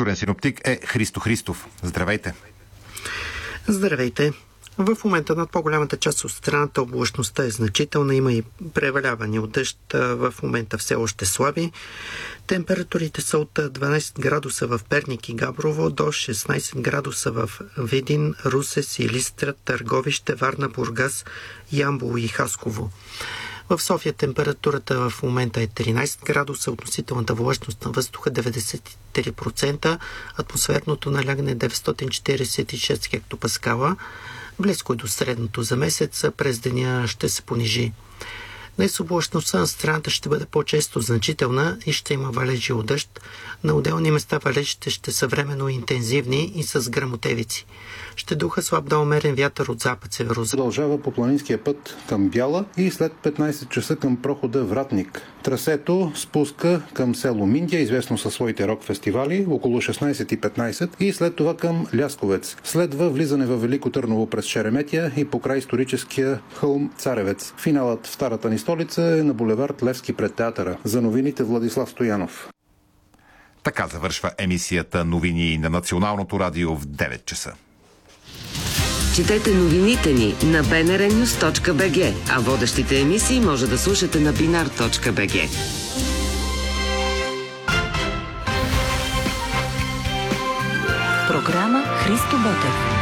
Дежурен синоптик е Христо Христов. Здравейте! Здравейте! В момента над по-голямата част от страната облачността е значителна, има и преваляване от дъжд, в момента все още слаби. Температурите са от 12 градуса в Перник и Габрово до 16 градуса в Видин, Русе, Силистра, Търговище, Варна, Бургас, Ямбол и Хасково. В София температурата в момента е 13 градуса, относителната влажност на въздуха 93%, атмосферното налягане 946 хектопаскала, близко е до средното за месец, през деня ще се понижи. Днес облачността на страната ще бъде по-често значителна и ще има валежи от дъжд. На отделни места валежите ще са временно интензивни и с гръмотевици. Ще духа слаб до умерен вятър от запад-северозапад. Продължава по планинския път към Бяла и след 15 часа към прохода Вратник. Трасето спуска към село Миндия, известно със своите рок-фестивали, около 16:15 и след това към Лясковец. Следва влизане във Велико Търново през Шереметя и покрай историческия хълм Царевец. Финалът в старата ни столица е на булевард Левски пред театъра. За новините Владислав Стоянов. Така завършва емисията новини на Националното радио в 9 часа. Четете новините ни на bnrnews.bg, а водещите емисии може да слушате на binar.bg. Програма Христо Ботев.